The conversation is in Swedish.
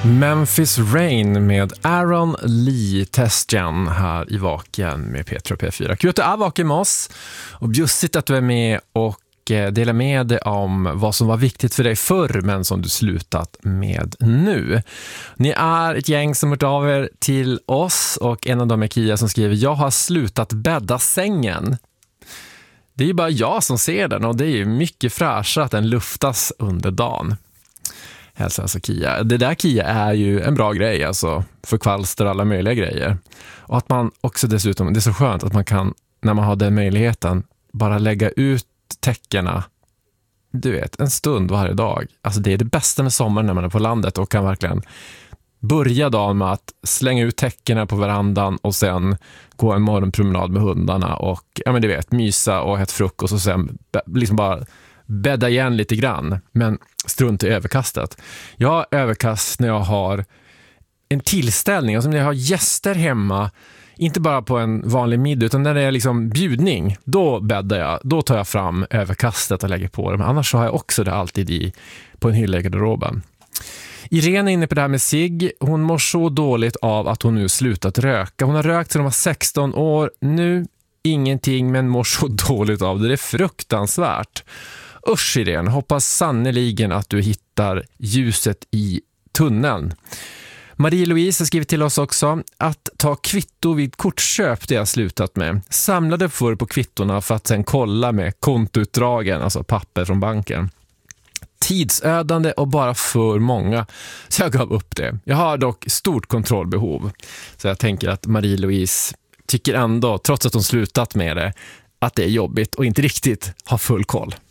Memphis Rain med Aaron Lee Testjan här i Vaken med Petra P4. Kul att du är vaken med oss och bjussigt att du är med och delar med dig om vad som var viktigt för dig förr men som du slutat med nu. Ni är ett gäng som hört av er till oss och en av dem är Kia som skriver: jag har slutat bädda sängen. Det är ju bara jag som ser den och det är ju mycket fräschare att den luftas under dagen. Hälsa alltså Kia. Det där Kia är ju en bra grej alltså för kvalster och alla möjliga grejer. Och att man också dessutom, det är så skönt att man kan, när man har den möjligheten, bara lägga ut täckerna, du vet, en stund varje dag. Alltså det är det bästa med sommaren när man är på landet och kan verkligen börja dagen med att slänga ut täckerna på verandan och sen gå en morgonpromenad med hundarna och, ja men du vet, mysa och äta frukost och sen liksom bara bädda igen lite grann, men strunt i överkastet. Jag har överkast när jag har en tillställning, alltså när jag har gäster hemma, inte bara på en vanlig middag utan när det är liksom bjudning, då bäddar jag, då tar jag fram överkastet och lägger på det, men annars så har jag också det alltid på en hylla i garderoben. Irene är inne på det här med cigg. Hon mår så dåligt av att hon nu slutat röka. Hon har rökt sedan hon var 16 år, nu ingenting, men mår så dåligt av det. Det är fruktansvärt. Usch Irene, hoppas sannoliken att du hittar ljuset i tunneln. Marie-Louise har skrivit till oss också: att ta kvitto vid kortköp, det har jag slutat med. Samlade förr på kvittorna för att sen kolla med kontoutdragen, alltså papper från banken. Tidsödande och bara för många, så jag gav upp det. Jag har dock stort kontrollbehov, så jag tänker att Marie-Louise tycker ändå, trots att hon slutat med det, att det är jobbigt och inte riktigt har full koll.